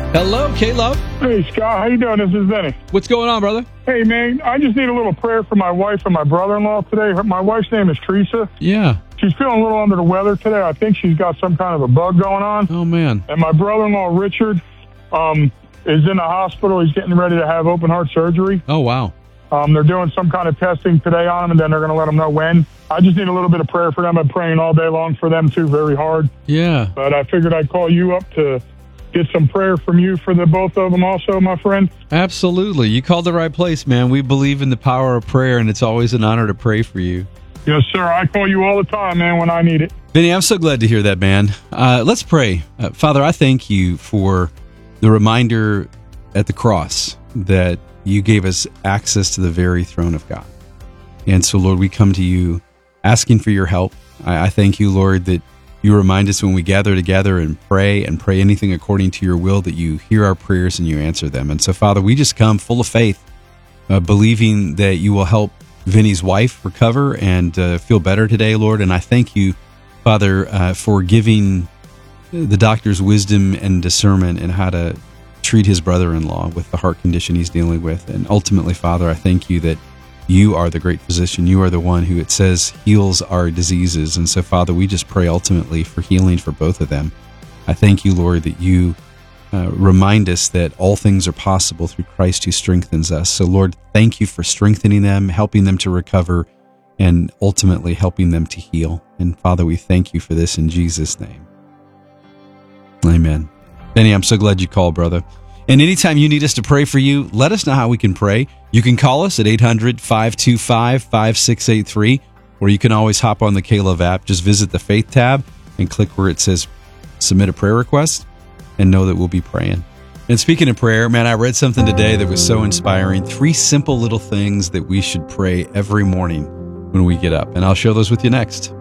Hello, K-Love. Hey, Scott. How you doing? This is Vinny. What's going on, brother? Hey, man. I just need a little prayer for my wife and my brother-in-law today. My wife's name is Teresa. Yeah. She's feeling a little under the weather today. I think she's got some kind of a bug going on. Oh, man. And my brother-in-law, Richard, is in the hospital. He's getting ready to have open heart surgery. Oh, wow. They're doing some kind of testing today on him, and then they're going to let him know when. I just need a little bit of prayer for them. I'm praying all day long for them, too, very hard. Yeah. But I figured I'd call you up to get some prayer from you for the both of them also, my friend. Absolutely. You called the right place, man. We believe in the power of prayer, and it's always an honor to pray for you. Yes, sir. I call you all the time, man, when I need it. Vinny, I'm so glad to hear that, man. Let's pray. Father, I thank you for the reminder at the cross that you gave us access to the very throne of God. And so, Lord, we come to you asking for your help. I thank you, Lord, that you remind us when we gather together and pray anything according to your will, that you hear our prayers and you answer them. And so, Father, we just come full of faith, believing that you will help Vinny's wife recover and feel better today, Lord. And I thank you, Father, for giving the doctor's wisdom and discernment in how to treat his brother-in-law with the heart condition he's dealing with. And ultimately, Father, I thank you that you are the great physician. You are the one who, it says, heals our diseases. And so, Father, we just pray ultimately for healing for both of them. I thank you, Lord, that you remind us that all things are possible through Christ who strengthens us. So, Lord, thank you for strengthening them, helping them to recover, and ultimately helping them to heal. And, Father, we thank you for this in Jesus' name. Amen. Benny, I'm so glad you called, brother. And anytime you need us to pray for you, let us know how we can pray. You can call us at 800-525-5683, or you can always hop on the K-Love app. Just visit the Faith tab and click where it says Submit a Prayer Request and know that we'll be praying. And speaking of prayer, man, I read something today that was so inspiring. 3 simple little things that we should pray every morning when we get up. And I'll share those with you next.